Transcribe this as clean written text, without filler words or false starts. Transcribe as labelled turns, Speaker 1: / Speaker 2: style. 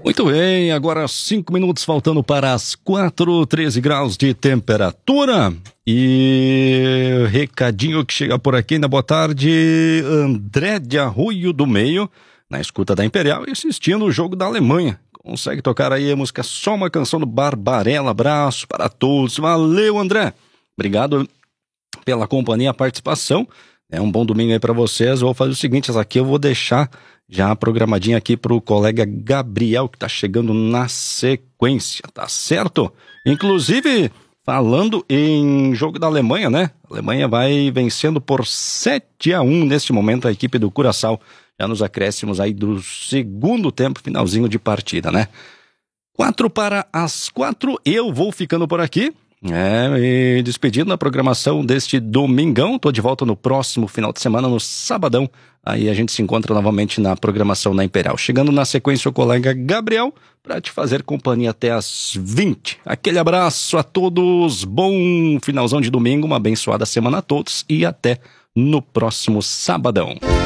Speaker 1: Muito bem, agora 5 minutos faltando para as 4, 13 graus de temperatura. E recadinho que chega por aqui, boa tarde, André de Arroio do Meio, na escuta da Imperial e assistindo o jogo da Alemanha. Consegue tocar aí a música Só uma Canção do Barbarella? Abraço para todos. Valeu, André. Obrigado pela companhia, a participação. É um bom domingo aí para vocês. Vou fazer o seguinte, essa aqui eu vou deixar já programadinha aqui pro colega Gabriel, que tá chegando na sequência, tá certo? Inclusive, falando em jogo da Alemanha, né? A Alemanha vai vencendo por 7-1 neste momento a equipe do Curaçao. Já nos acréscimos aí do segundo tempo, finalzinho de partida, né? 4 para as 4, eu vou ficando por aqui. E despedindo da programação deste domingão. Tô de volta no próximo final de semana, no sabadão. Aí a gente se encontra novamente na programação na Imperial. Chegando na sequência o colega Gabriel para te fazer companhia até as 20. Aquele abraço a todos, bom finalzão de domingo, uma abençoada semana a todos e até no próximo sabadão.